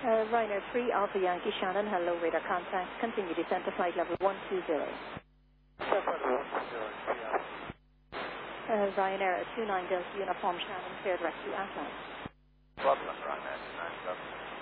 Ryanair 3 Alpha Yankee Shannon, hello, radar contact. Continue descent to flight level 120. Ryanair 29 Delta Uniform Shannon, clear direct to Atlas. Brooklyn, Ryanair 29 Delta.